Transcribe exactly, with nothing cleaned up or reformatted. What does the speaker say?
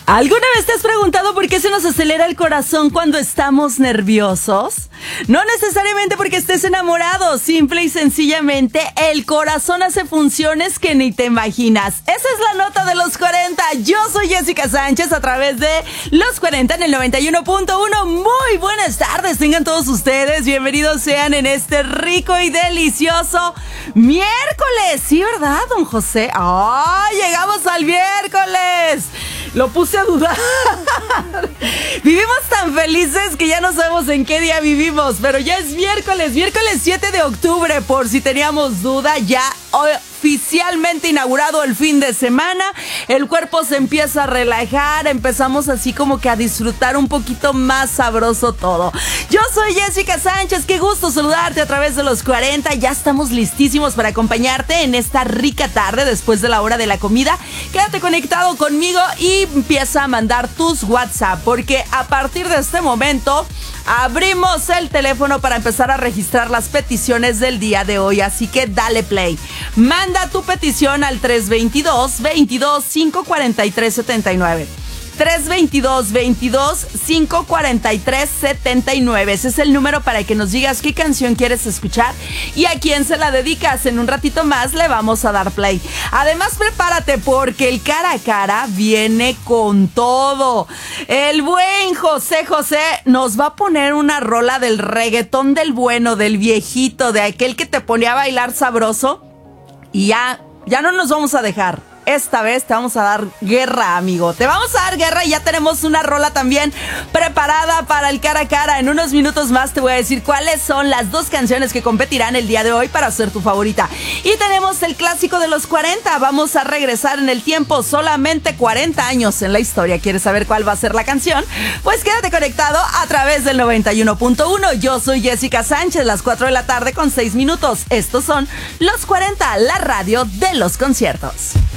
¿Alguna vez te has preguntado por qué se nos acelera el corazón cuando estamos nerviosos? No necesariamente porque estés enamorado, simple y sencillamente el corazón hace funciones que ni te imaginas. Esa es la nota de los cuarenta. Yo soy Jessica Sánchez a través de Los cuarenta en el noventa y uno punto uno. Muy buenas tardes, tengan todos ustedes. Bienvenidos sean en este rico y delicioso miércoles. Sí, ¿verdad, don José? ¡Ay, llegamos al miércoles! Lo puse a dudar. Vivimos tan felices que ya no sabemos en qué día vivimos, pero ya es miércoles, miércoles siete de octubre, por si teníamos duda, ya oficialmente inaugurado el fin de semana, el cuerpo se empieza a relajar, empezamos así como que a disfrutar un poquito más sabroso todo. Yo soy Jessica Sánchez, qué gusto saludarte a través de los cuarenta, ya estamos listísimos para acompañarte en esta rica tarde después de la hora de la comida. Quédate conectado conmigo y empieza a mandar tus WhatsApp, porque a partir de este momento abrimos el teléfono para empezar a registrar las peticiones del día de hoy, así que dale play. Manda tu petición al tres veintidós, veintidós, cinco cuarenta y tres, setenta y nueve. tres veintidós, veintidós, cinco cuarenta y tres, setenta y nueve. Ese es el número para que nos digas qué canción quieres escuchar y a quién se la dedicas. En un ratito más le vamos a dar play. Además, prepárate porque el cara a cara viene con todo. El buen José José nos va a poner una rola del reggaetón del bueno, del viejito, de aquel que te ponía a bailar sabroso. Y ya, ya no nos vamos a dejar. Esta vez te vamos a dar guerra, amigo. Te vamos a dar guerra y ya tenemos una rola también preparada para el cara a cara. En unos minutos más te voy a decir cuáles son las dos canciones que competirán el día de hoy para ser tu favorita. Y tenemos el clásico de los cuarenta. Vamos a regresar en el tiempo, solamente cuarenta años en la historia. ¿Quieres saber cuál va a ser la canción? Pues quédate conectado a través del noventa y uno punto uno. Yo soy Jessica Sánchez, las cuatro de la tarde con seis minutos. Estos son Los cuarenta, la radio de los conciertos.